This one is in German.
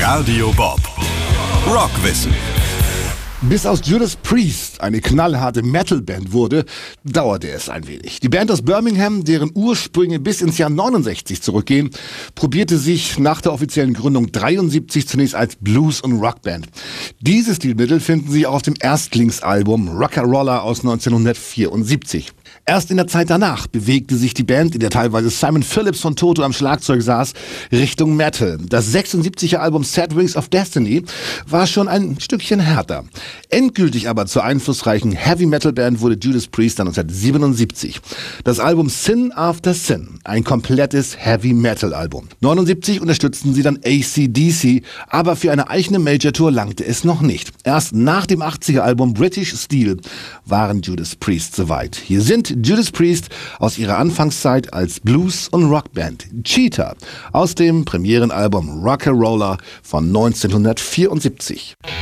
Radio Bob. Rockwissen. Bis aus Judas Priest eine knallharte Metalband wurde, dauerte es ein wenig. Die Band aus Birmingham, deren Ursprünge bis ins Jahr 69 zurückgehen, probierte sich nach der offiziellen Gründung 73 zunächst als Blues- und Rockband. Diese Stilmittel finden sich auch auf dem Erstlingsalbum Rock'n'Roller aus 1974. Erst in der Zeit danach bewegte sich die Band, in der teilweise Simon Phillips von Toto am Schlagzeug saß, Richtung Metal. Das 76er Album Sad Wings of Destiny war schon ein Stückchen härter. Endgültig aber zur einflussreichen Heavy-Metal-Band wurde Judas Priest dann 1977. Das Album Sin After Sin, ein komplettes Heavy-Metal-Album. 79 unterstützten sie dann AC/DC, aber für eine eigene Major-Tour langte es noch nicht. Erst nach dem 80er-Album British Steel waren Judas Priest soweit. Hier sind Judas Priest aus ihrer Anfangszeit als Blues- und Rockband. Cheetah aus dem Premierenalbum Rock'n'Roller von 1974.